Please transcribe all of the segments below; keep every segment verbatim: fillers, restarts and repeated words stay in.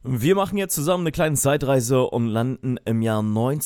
Wir machen jetzt zusammen eine kleine Zeitreise und landen im Jahr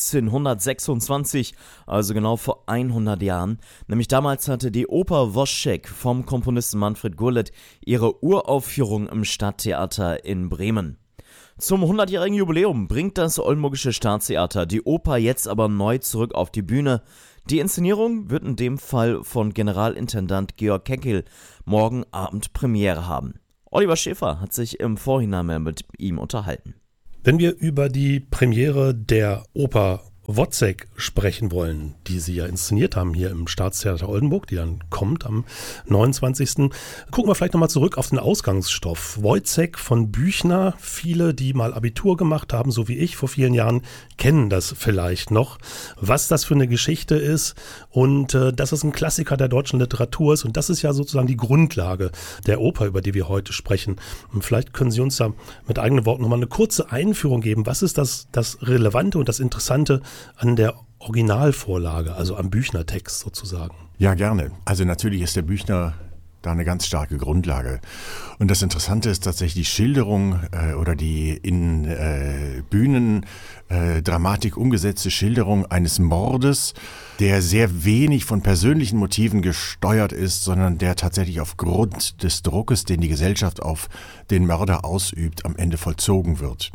neunzehnhundertsechsundzwanzig, also genau vor hundert Jahren. Nämlich damals hatte die Oper Wozzeck vom Komponisten Manfred Gurlitt ihre Uraufführung im Stadttheater in Bremen. Zum hundertjährigen Jubiläum bringt das Oldenburgische Staatstheater die Oper jetzt aber neu zurück auf die Bühne. Die Inszenierung wird in dem Fall von Generalintendant Georg Keckel morgen Abend Premiere haben. Oliver Schäfer hat sich im Vorhinein mit ihm unterhalten. Wenn wir über die Premiere der Oper Wozzeck sprechen wollen, die Sie ja inszeniert haben hier im Staatstheater Oldenburg, die dann kommt am neunundzwanzigsten Gucken wir vielleicht nochmal zurück auf den Ausgangsstoff. Wozzeck von Büchner, viele, die mal Abitur gemacht haben, so wie ich vor vielen Jahren, kennen das vielleicht noch, was das für eine Geschichte ist und äh, dass es ein Klassiker der deutschen Literatur ist und das ist ja sozusagen die Grundlage der Oper, über die wir heute sprechen. Und vielleicht können Sie uns da mit eigenen Worten nochmal eine kurze Einführung geben. Was ist das, das Relevante und das Interessante an der Originalvorlage, also am Büchner-Text sozusagen? Ja, gerne. Also natürlich ist der Büchner da eine ganz starke Grundlage. Und das Interessante ist tatsächlich die Schilderung äh, oder die in äh, Bühnendramatik äh, umgesetzte Schilderung eines Mordes, der sehr wenig von persönlichen Motiven gesteuert ist, sondern der tatsächlich aufgrund des Druckes, den die Gesellschaft auf den Mörder ausübt, am Ende vollzogen wird.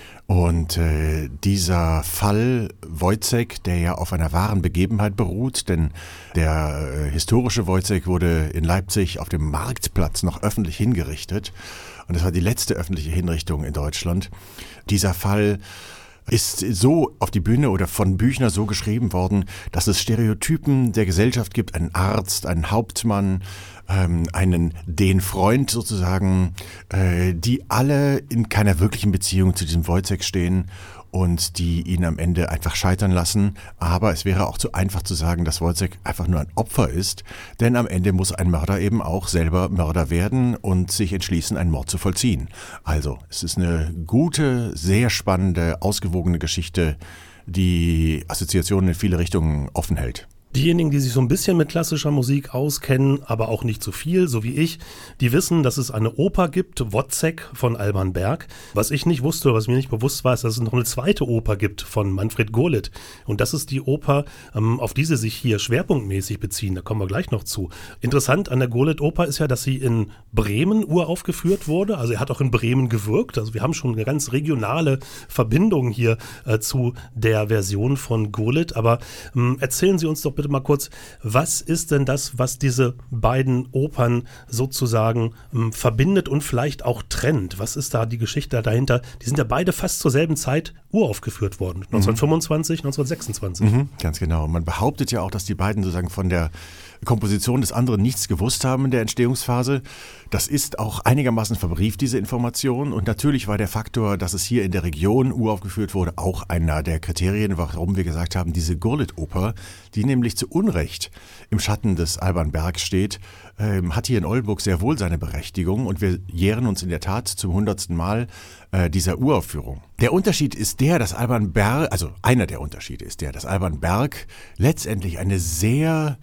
Und äh, dieser Fall Wozzeck, der ja auf einer wahren Begebenheit beruht, denn der äh, historische Wozzeck wurde in Leipzig auf dem Marktplatz noch öffentlich hingerichtet. Und das war die letzte öffentliche Hinrichtung in Deutschland. Dieser Fall ist so auf die Bühne oder von Büchner so geschrieben worden, dass es Stereotypen der Gesellschaft gibt, einen Arzt, einen Hauptmann, ähm, einen den Freund sozusagen, äh, die alle in keiner wirklichen Beziehung zu diesem Wozzeck stehen und die ihn am Ende einfach scheitern lassen. Aber es wäre auch zu einfach zu sagen, dass Wozzeck einfach nur ein Opfer ist, denn am Ende muss ein Mörder eben auch selber Mörder werden und sich entschließen, einen Mord zu vollziehen. Also, es ist eine gute, sehr spannende, ausgewogene Geschichte, die Assoziationen in viele Richtungen offen hält. Diejenigen, die sich so ein bisschen mit klassischer Musik auskennen, aber auch nicht so viel, so wie ich, die wissen, dass es eine Oper gibt, Wozzeck von Alban Berg. Was ich nicht wusste, was mir nicht bewusst war, ist, dass es noch eine zweite Oper gibt von Manfred Gurlitt. Und das ist die Oper, auf die sie sich hier schwerpunktmäßig beziehen. Da kommen wir gleich noch zu. Interessant an der Gurlitt-Oper ist ja, dass sie in Bremen uraufgeführt wurde. Also er hat auch in Bremen gewirkt. Also wir haben schon eine ganz regionale Verbindung hier äh, zu der Version von Gurlitt. Aber ähm, erzählen Sie uns doch bitte mal kurz, was ist denn das, was diese beiden Opern sozusagen ähm, verbindet und vielleicht auch trennt? Was ist da die Geschichte dahinter? Die sind ja beide fast zur selben Zeit uraufgeführt worden, neunzehnhundertfünfundzwanzig, mhm. neunzehnhundertsechsundzwanzig. Mhm, ganz genau. Man behauptet ja auch, dass die beiden sozusagen von der Komposition des anderen nichts gewusst haben in der Entstehungsphase. Das ist auch einigermaßen verbrieft, diese Information. Und natürlich war der Faktor, dass es hier in der Region uraufgeführt wurde, auch einer der Kriterien, warum wir gesagt haben, diese Gurlitt-Oper, die nämlich zu Unrecht im Schatten des Alban Berg steht, ähm, hat hier in Oldenburg sehr wohl seine Berechtigung. Und wir jähren uns in der Tat zum hundertsten Mal äh, dieser Uraufführung. Der Unterschied ist der, dass Alban Berg, also einer der Unterschiede ist der, dass Alban Berg letztendlich eine sehr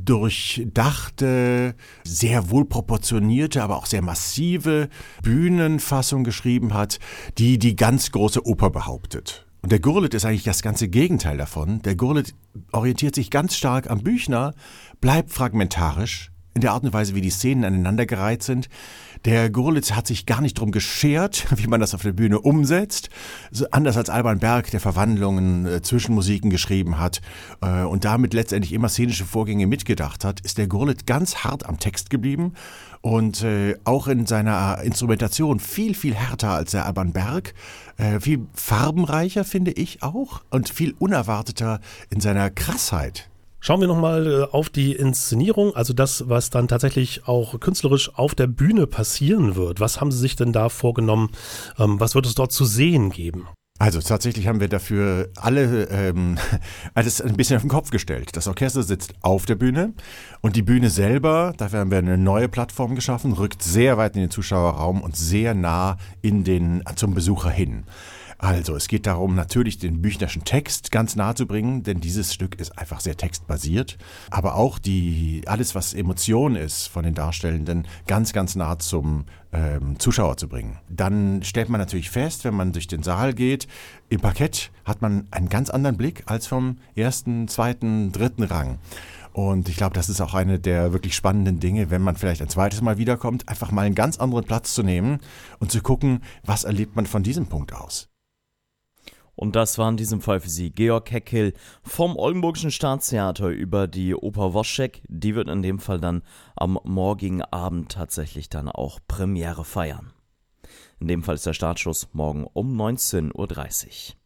durchdachte, sehr wohlproportionierte, aber auch sehr massive Bühnenfassung geschrieben hat, die die ganz große Oper behauptet. Und der Gurlitt ist eigentlich das ganze Gegenteil davon. Der Gurlitt orientiert sich ganz stark am Büchner, bleibt fragmentarisch in der Art und Weise, wie die Szenen aneinandergereiht sind. Der Gurlitt hat sich gar nicht drum geschert, wie man das auf der Bühne umsetzt. So anders als Alban Berg, der Verwandlungen, äh, Zwischenmusiken geschrieben hat äh, und damit letztendlich immer szenische Vorgänge mitgedacht hat, ist der Gurlitt ganz hart am Text geblieben und äh, auch in seiner Instrumentation viel, viel härter als der Alban Berg. Äh, viel farbenreicher, finde ich auch, und viel unerwarteter in seiner Krassheit. Schauen wir nochmal auf die Inszenierung, also das, was dann tatsächlich auch künstlerisch auf der Bühne passieren wird. Was haben Sie sich denn da vorgenommen? Ähm, was wird es dort zu sehen geben? Also tatsächlich haben wir dafür alle ähm, alles ein bisschen auf den Kopf gestellt. Das Orchester sitzt auf der Bühne und die Bühne selber, dafür haben wir eine neue Plattform geschaffen, rückt sehr weit in den Zuschauerraum und sehr nah in den, zum Besucher hin. Also, es geht darum, natürlich den Büchnerschen Text ganz nahe zu bringen, denn dieses Stück ist einfach sehr textbasiert, aber auch die, alles, was Emotion ist von den Darstellenden, ganz, ganz nah zum ähm, Zuschauer zu bringen. Dann stellt man natürlich fest, wenn man durch den Saal geht, im Parkett hat man einen ganz anderen Blick als vom ersten, zweiten, dritten Rang. Und ich glaube, das ist auch eine der wirklich spannenden Dinge, wenn man vielleicht ein zweites Mal wiederkommt, einfach mal einen ganz anderen Platz zu nehmen und zu gucken, was erlebt man von diesem Punkt aus. Und das war in diesem Fall für Sie Georg Heckel vom Oldenburgischen Staatstheater über die Oper Wozzeck. Die wird in dem Fall dann am morgigen Abend tatsächlich dann auch Premiere feiern. In dem Fall ist der Startschuss morgen um neunzehn Uhr dreißig.